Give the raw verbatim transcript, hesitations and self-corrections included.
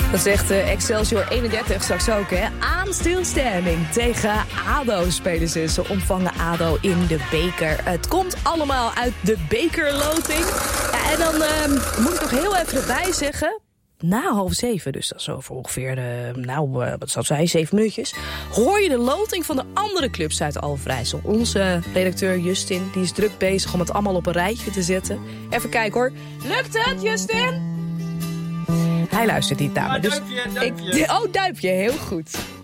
Dat zegt uh, Excelsior eenendertig straks ook, hè. Aan stilstanding tegen ADO spelen ze. Ze ontvangen ADO in de beker. Het komt allemaal uit de bekerloting. Ja, en dan uh, moet ik nog heel even erbij zeggen... Na half zeven, dus dat is over ongeveer, de, nou, uh, wat zou het zijn, zeven minuutjes... hoor je de loting van de andere clubs uit Overijssel. Onze redacteur Justin, die is druk bezig om het allemaal op een rijtje te zetten. Even kijken hoor. Lukt het, Justin? Hij luistert niet naar me. Dus duimpje, duimpje. Ik, oh, duimpje, heel goed.